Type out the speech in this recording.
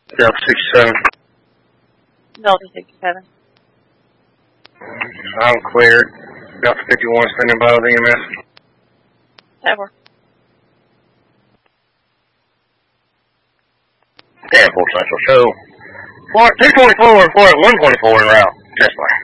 Delta 67. Delta 67. I'm cleared. Delta 51 standing by with EMS. Ever. 10-4 Central. Show. Flight 224 and flight 124 en route. Test line.